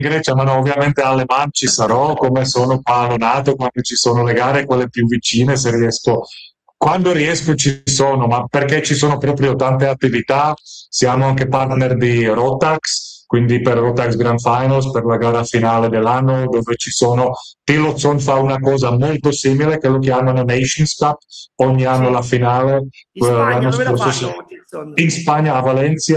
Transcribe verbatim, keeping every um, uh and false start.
Grecia, ma no, ovviamente alle Man ci sarò, come sono qua a Lonato, quando ci sono le gare, quelle più vicine, se riesco. Quando riesco ci sono, ma perché ci sono proprio tante attività, siamo anche partner di Rotax, quindi per Rotax Grand Finals, per la gara finale dell'anno, dove ci sono, Peloton fa una cosa molto simile che lo chiamano Nations Cup, ogni anno Sì. la finale, In eh, Spagna, l'anno dove la scorso si- fanno, Tilson? in Spagna a Valencia